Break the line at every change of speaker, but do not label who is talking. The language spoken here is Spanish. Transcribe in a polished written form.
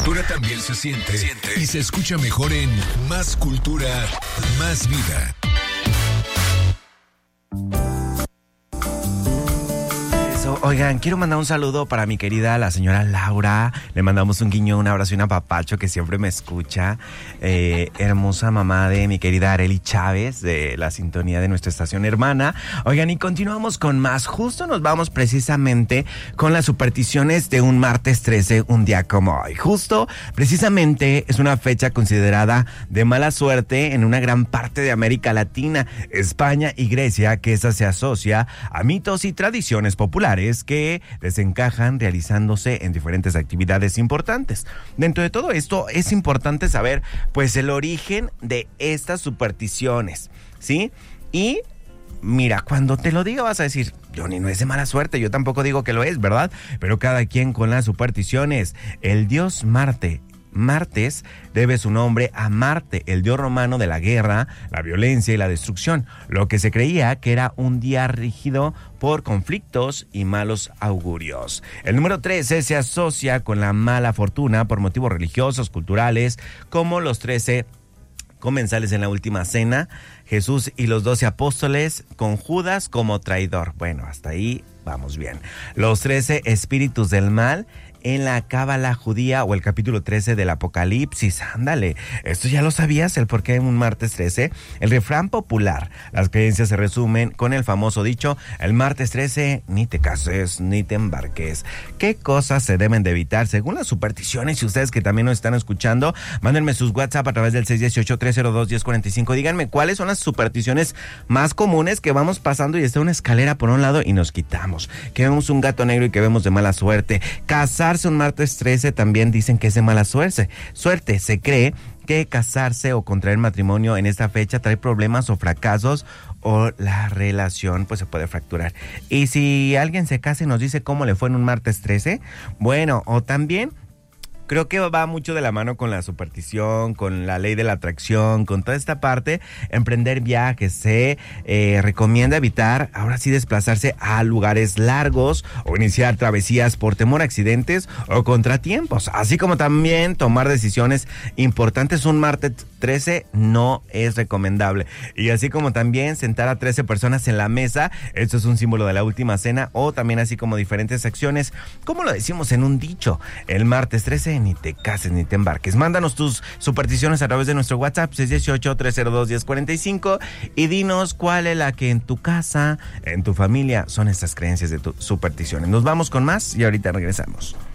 cultura también se siente y se escucha mejor en Más Cultura, Más Vida.
Oigan, quiero mandar un saludo para mi querida la señora Laura. Le mandamos un guiño, un abrazo y un apapacho que siempre me escucha. Hermosa mamá de mi querida Arely Chávez, de la sintonía de nuestra estación hermana. Oigan, y continuamos con más. Justo nos vamos precisamente con las supersticiones de un martes 13, un día como hoy. Justo, precisamente, es una fecha considerada de mala suerte en una gran parte de América Latina, España y Grecia, que esa se asocia a mitos y tradiciones populares que desencajan realizándose en diferentes actividades importantes. Dentro de todo esto es importante saber pues el origen de estas supersticiones, ¿sí? Y mira, cuando te lo diga vas a decir, Johnny, no es de mala suerte, yo tampoco digo que lo es, ¿verdad? Pero cada quien con las supersticiones. El dios Martes debe su nombre a Marte, el dios romano de la guerra, la violencia y la destrucción, lo que se creía que era un día rígido por conflictos y malos augurios. El número 13 se asocia con la mala fortuna por motivos religiosos, culturales, como los 13 comensales en la última cena, Jesús y los 12 apóstoles, con Judas como traidor. Bueno, hasta ahí vamos bien. Los 13 espíritus del mal en la cábala judía o el capítulo 13 del Apocalipsis. Ándale, esto ya lo sabías, el por qué un martes 13. El refrán popular, las creencias se resumen con el famoso dicho, el martes 13 ni te cases ni te embarques. ¿Qué cosas se deben de evitar según las supersticiones? Y ustedes que también nos están escuchando, mándenme sus WhatsApp a través del 618-302-1045. Díganme cuáles son las supersticiones más comunes que vamos pasando y está una escalera por un lado y nos quitamos. Que vemos un gato negro y que vemos de mala suerte. Casarse un martes 13 también dicen que es de mala suerte. Se cree que casarse o contraer matrimonio en esta fecha trae problemas o fracasos o la relación pues se puede fracturar. Y si alguien se casa y nos dice cómo le fue en un martes 13, bueno, o también creo que va mucho de la mano con la superstición, con la ley de la atracción, con toda esta parte. Emprender viajes se recomienda evitar, ahora sí, desplazarse a lugares largos o iniciar travesías por temor a accidentes o contratiempos, así como también tomar decisiones importantes. Un martes 13 no es recomendable. Y así como también sentar a 13 personas en la mesa, esto es un símbolo de la última cena, o también así como diferentes acciones, como lo decimos en un dicho, el martes 13 ni te cases ni te embarques. Mándanos tus supersticiones a través de nuestro WhatsApp 618-302-1045 y dinos cuál es la que en tu casa, en tu familia, son estas creencias de tus supersticiones. Nos vamos con más y ahorita regresamos.